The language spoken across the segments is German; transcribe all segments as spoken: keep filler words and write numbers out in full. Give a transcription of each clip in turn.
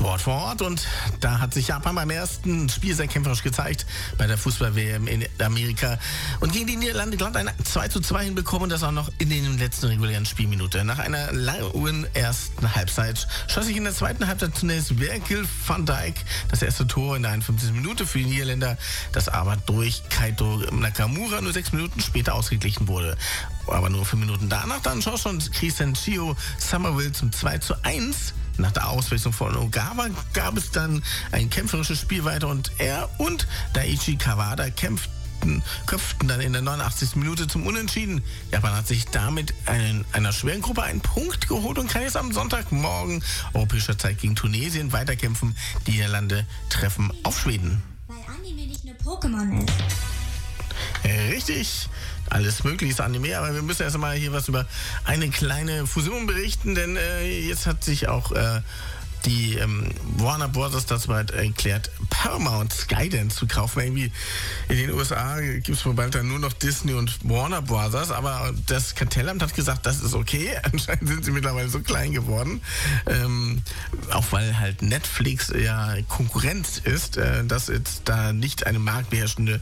Sport vor Ort und da hat sich Japan beim ersten Spiel sehr kämpferisch gezeigt bei der Fußball-W M in Amerika und gegen die Niederlande glatt ein zwei zu zwei hinbekommen und das auch noch in den letzten regulären Spielminute. Nach einer langen ersten Halbzeit schoss sich in der zweiten Halbzeit zunächst Virgil van Dijk das erste Tor in der einundfünfzigsten Minute für die Niederländer, das aber durch Kaito Nakamura nur sechs Minuten später ausgeglichen wurde. Aber nur fünf Minuten danach dann schoss schon Christian Chio Summerville zum zwei zu eins. Nach der Auswechslung von Ogawa gab es dann ein kämpferisches Spiel weiter und er und Daichi Kawada kämpften, köpften dann in der neunundachtzigsten Minute zum Unentschieden. Japan hat sich damit in einer schweren Gruppe einen Punkt geholt und kann jetzt am Sonntagmorgen europäischer Zeit gegen Tunesien weiterkämpfen. Die Niederlande treffen auf Schweden. Weil Anime nicht nur Pokémon ist. Richtig, alles mögliche ist Anime, aber wir müssen erst mal hier was über eine kleine Fusion berichten, denn äh, jetzt hat sich auch äh, die ähm, Warner Bros. Dazu bereit erklärt, Paramount Skydance zu kaufen. Irgendwie in den U S A gibt es wohl bald dann nur noch Disney und Warner Bros., aber das Kartellamt hat gesagt, das ist okay. Anscheinend sind sie mittlerweile so klein geworden, ähm, auch weil halt Netflix ja Konkurrenz ist, äh, dass jetzt da nicht eine marktbeherrschende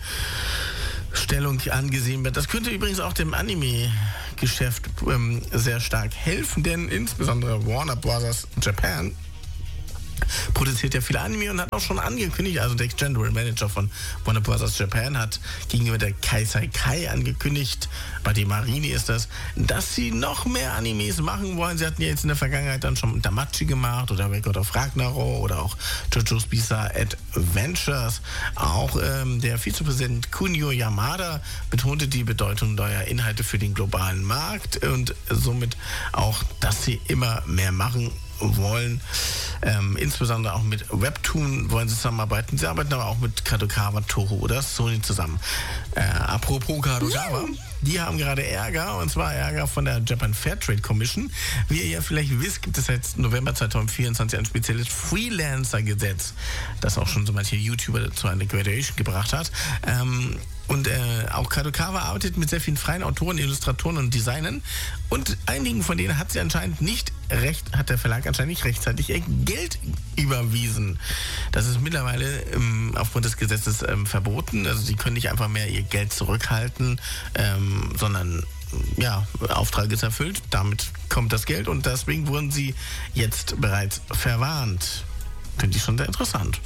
Stellung angesehen wird. Das könnte übrigens auch dem Anime-Geschäft ähm, sehr stark helfen, denn insbesondere Warner Bros. Japan produziert ja viele Anime und hat auch schon angekündigt, also der General Manager von Warner Bros. Japan hat gegenüber der Kaisei Kai angekündigt, bei der Marine ist das, dass sie noch mehr Animes machen wollen. Sie hatten ja jetzt in der Vergangenheit dann schon Damachi gemacht oder Record of Ragnarok oder auch JoJo's Bizarre Adventures. Auch ähm, der Vizepräsident Kunio Yamada betonte die Bedeutung neuer Inhalte für den globalen Markt und somit auch, dass sie immer mehr machen wollen. Ähm, insbesondere auch mit Webtoon wollen sie zusammenarbeiten. Sie arbeiten aber auch mit Kadokawa, Toho oder Sony zusammen. Äh, apropos Kadokawa, die haben gerade Ärger, und zwar Ärger von der Japan Fair Trade Commission. Wie ihr ja vielleicht wisst, gibt es seit November zweitausendvierundzwanzig ein spezielles Freelancer-Gesetz, das auch schon so manche YouTuber zu einer Graduation gebracht hat. Ähm, Und äh, auch Kadokawa arbeitet mit sehr vielen freien Autoren, Illustratoren und Designern. Und einigen von denen hat sie anscheinend nicht recht, hat der Verlag anscheinend nicht rechtzeitig ihr Geld überwiesen. Das ist mittlerweile ähm, aufgrund des Gesetzes ähm, verboten. Also sie können nicht einfach mehr ihr Geld zurückhalten, ähm, sondern ja, Auftrag ist erfüllt, damit kommt das Geld und deswegen wurden sie jetzt bereits verwarnt. Finde ich schon sehr interessant.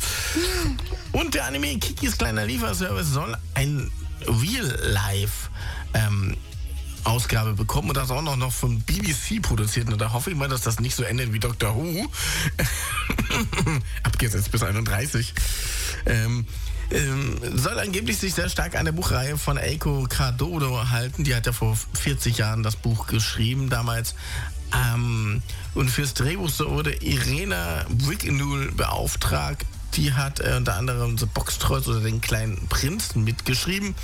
Und der Anime Kikis kleiner Lieferservice soll ein Real-Life ähm, Ausgabe bekommen und das auch noch, noch von B B C produziert. Und da hoffe ich mal, dass das nicht so endet wie Doctor Who. Abgesetzt bis einunddreißig. Ähm, ähm, soll angeblich sich sehr stark an der Buchreihe von Eiko Kadodo halten. Die hat ja vor vierzig Jahren das Buch geschrieben, damals. Ähm, und fürs Drehbuch so wurde Irena Bricknell beauftragt. Die hat äh, unter anderem The Box Trolls oder den kleinen Prinzen mitgeschrieben.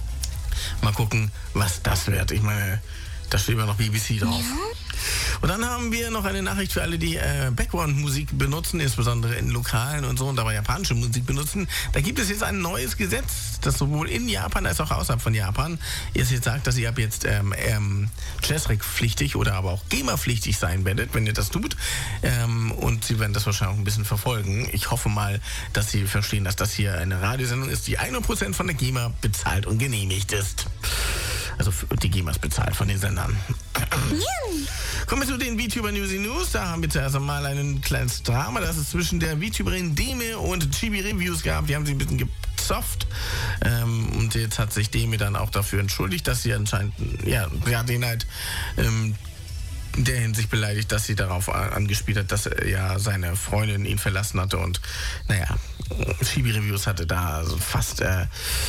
Mal gucken, was das wird. Ich meine, da steht immer noch B B C drauf. Ja. Und dann haben wir noch eine Nachricht für alle, die äh, Background-Musik benutzen, insbesondere in Lokalen und so, und dabei japanische Musik benutzen. Da gibt es jetzt ein neues Gesetz, das sowohl in Japan als auch außerhalb von Japan jetzt, jetzt sagt, dass ihr ab jetzt ähm, ähm, Jazzrec-pflichtig oder aber auch GEMA-pflichtig sein werdet, wenn ihr das tut. Ähm, und sie werden das wahrscheinlich auch ein bisschen verfolgen. Ich hoffe mal, dass sie verstehen, dass das hier eine Radiosendung ist, die hundert Prozent von der GEMA bezahlt und genehmigt ist. Also die GEMA ist bezahlt von den Sendern. Kommen wir zu den VTuber Newsy News. Da haben wir zuerst einmal ein kleines Drama, das es zwischen der VTuberin Deme und Chibi Reviews gab. Die haben sie ein bisschen gezofft. Ähm, und jetzt hat sich Deme dann auch dafür entschuldigt, dass sie anscheinend, ja, ja den halt ähm, in der Hinsicht beleidigt, dass sie darauf angespielt hat, dass er ja seine Freundin ihn verlassen hatte. Und naja, Chibi Reviews hatte da also fast äh,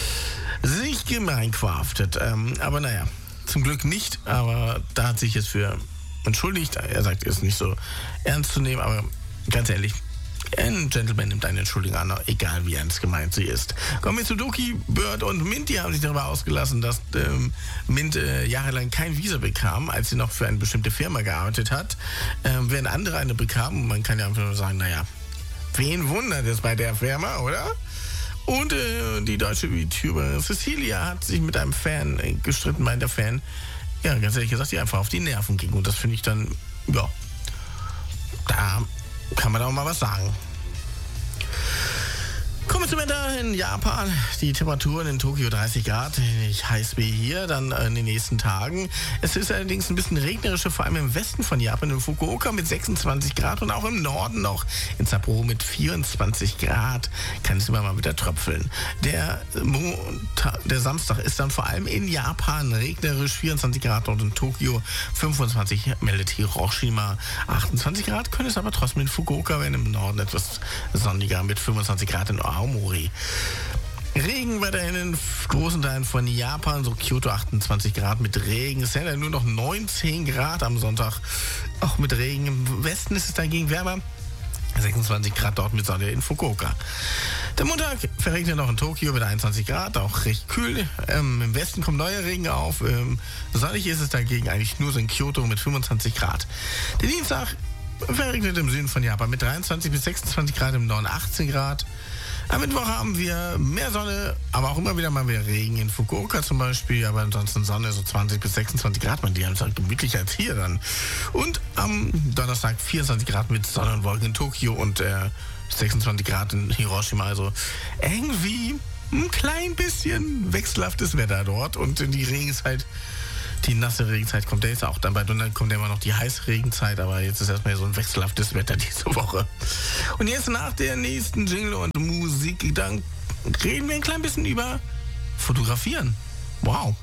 sich gemeinquaftet. Ähm, aber naja, zum Glück nicht. Aber da hat sich jetzt für entschuldigt. Er sagt, es ist nicht so ernst zu nehmen, aber ganz ehrlich, ein Gentleman nimmt eine Entschuldigung an, egal wie ernst gemeint sie ist. Kommen wir zu Doki, Bird und Mint. Die haben sich darüber ausgelassen, dass ähm, Mint äh, jahrelang kein Visa bekam, als sie noch für eine bestimmte Firma gearbeitet hat. Ähm, während andere eine bekamen, man kann ja einfach nur sagen, naja, wen wundert es bei der Firma, oder? Und äh, die deutsche VTuber Cecilia hat sich mit einem Fan äh, gestritten, meint der Fan, ja, ganz ehrlich gesagt, die einfach auf die Nerven ging. Und das finde ich dann, ja, da kann man auch mal was sagen. Kommen wir zum Wetter in Japan. Die Temperaturen in Tokio dreißig Grad, nicht heiß wie hier, dann in den nächsten Tagen. Es ist allerdings ein bisschen regnerischer, vor allem im Westen von Japan, in Fukuoka mit sechsundzwanzig Grad und auch im Norden noch in Sapporo mit vierundzwanzig Grad. Kann es immer mal wieder tröpfeln. Der, Montag, der Samstag ist dann vor allem in Japan regnerisch, vierundzwanzig Grad und in Tokio fünfundzwanzig, meldet Hiroshima. achtundzwanzig Grad können es aber trotzdem in Fukuoka werden, im Norden etwas sonniger mit fünfundzwanzig Grad in Aomori. Regen weiterhin in großen Teilen von Japan, so Kyoto achtundzwanzig Grad mit Regen. Es sind ja nur noch neunzehn Grad am Sonntag, auch mit Regen. Im Westen ist es dagegen wärmer. sechsundzwanzig Grad dort mit Sonne in Fukuoka. Der Montag verregnet noch in Tokio mit einundzwanzig Grad, auch recht kühl. Ähm, Im Westen kommt neuer Regen auf. Ähm, sonnig ist es dagegen eigentlich nur so in Kyoto mit fünfundzwanzig Grad. Der Dienstag verregnet im Süden von Japan mit dreiundzwanzig bis sechsundzwanzig Grad, im Norden achtzehn Grad. Am Mittwoch haben wir mehr Sonne, aber auch immer wieder mal wieder Regen in Fukuoka zum Beispiel, aber ansonsten Sonne, so zwanzig bis sechsundzwanzig Grad, man die haben es halt gemütlicher als hier dann. Und am Donnerstag vierundzwanzig Grad mit Sonne und Wolken in Tokio und äh, sechsundzwanzig Grad in Hiroshima, also irgendwie ein klein bisschen wechselhaftes Wetter dort und die Regenzeit, die nasse Regenzeit kommt ja jetzt auch dann bald und dann kommt ja immer noch die heiße Regenzeit, aber jetzt ist erstmal so ein wechselhaftes Wetter diese Woche. Und jetzt nach der nächsten Jingle und Musik, dann reden wir ein klein bisschen über Fotografieren. Wow.